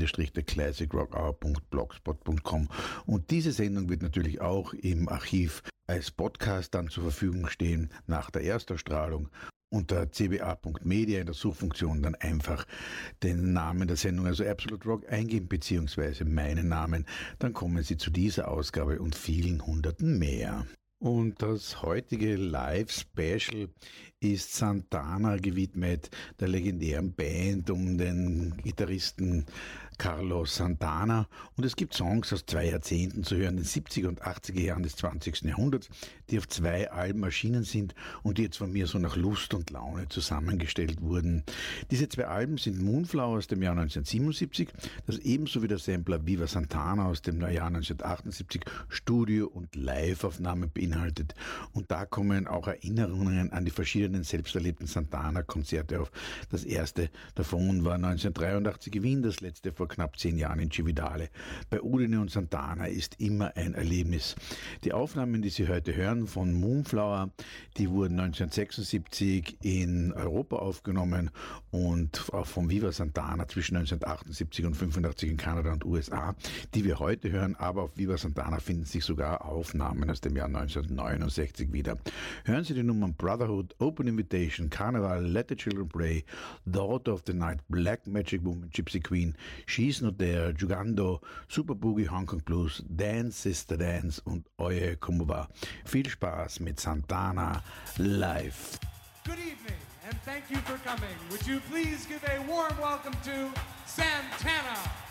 der classicrockhour.blogspot.com. Und diese Sendung wird natürlich auch im Archiv als Podcast dann zur Verfügung stehen nach der Erstausstrahlung. Unter cba.media in der Suchfunktion dann einfach den Namen der Sendung, also Absolute Rock, eingeben, beziehungsweise meinen Namen. Dann kommen Sie zu dieser Ausgabe und vielen Hunderten mehr. Und das heutige Live-Special ist Santana gewidmet, der legendären Band um den Gitarristen Carlos Santana. Und es gibt Songs aus 2 Jahrzehnten zu hören, den 70er und 80er Jahren des 20. Jahrhunderts, die auf 2 Alben erschienen sind und die jetzt von mir so nach Lust und Laune zusammengestellt wurden. Diese 2 Alben sind Moonflower aus dem Jahr 1977, das ebenso wie der Sampler Viva Santana aus dem Jahr 1978 Studio- und Live-Aufnahmen beinhaltet. Und da kommen auch Erinnerungen an die verschiedenen selbst erlebten Santana-Konzerte auf. Das erste davon war 1983 in Wien, das letzte vor knapp 10 Jahren in Cividale. Bei Udine und Santana ist immer ein Erlebnis. Die Aufnahmen, die Sie heute hören von Moonflower, die wurden 1976 in Europa aufgenommen und auch von Viva Santana zwischen 1978 und 1985 in Kanada und USA, die wir heute hören, aber auf Viva Santana finden sich sogar Aufnahmen aus dem Jahr 1969 wieder. Hören Sie die Nummern Brotherhood, Open Invitation, Carnival, Let the Children Pray, Daughter of the Night, Black Magic Woman, Gypsy Queen, She's Not There, Jugando, Super Boogie, Hong Kong Blues, Dance Sister Dance und Oye Como Va. Viel Spaß mit Santana live. Good evening and thank you for coming. Would you please give a warm welcome to Santana?